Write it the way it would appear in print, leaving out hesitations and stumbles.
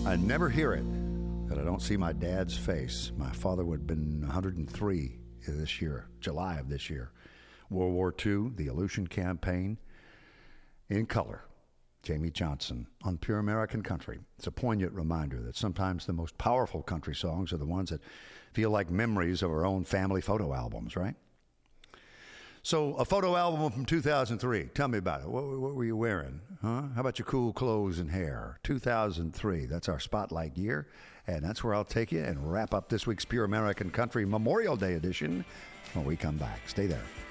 I never hear it that I don't see my dad's face. My father would have been 103 this year, July of this year. World War II, the Aleutian Campaign, in color. Jamie Johnson on Pure American Country. It's a poignant reminder that sometimes the most powerful country songs are the ones that feel like memories of our own family photo albums, right? So, a photo album from 2003. Tell me about it. What were you wearing? Huh? How about your cool clothes and hair? 2003. That's our spotlight year. And that's where I'll take you and wrap up this week's Pure American Country Memorial Day edition when we come back. Stay there.